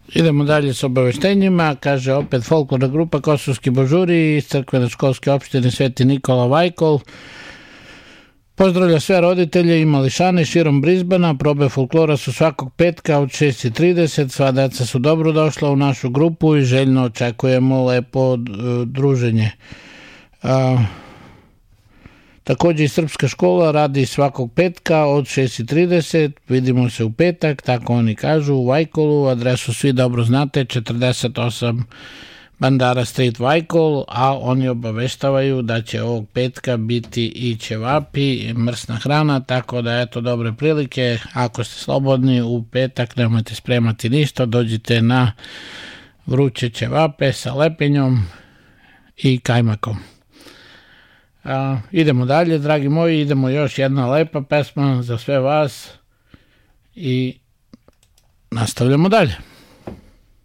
Idemo dalje s obaveštenjima, kaže opet folklorna grupa Kosovski božuri iz crkvene školske opštine Sveti Nikola Vajkol. Pozdravlja sve roditelje i mališane širom Brisbana, probe folklora su svakog petka od 6:30, sva deca su dobrodošla u našu grupu i željno očekujemo lepo druženje. Također i srpska škola radi svakog petka od 6:30, vidimo se u petak, tako oni kažu, u Vajkolu, adresu svi dobro znate, 48 Bandara Street Vajkol, a oni obaveštavaju da će ovog petka biti i ćevapi, i mrsna hrana, tako da eto dobre prilike, ako ste slobodni u petak nemojte spremati ništa, dođite na vruće ćevape sa lepinjom i kajmakom. Idemo dalje, dragi moji, idemo još jedna lepa pesma za sve vas i nastavljamo dalje.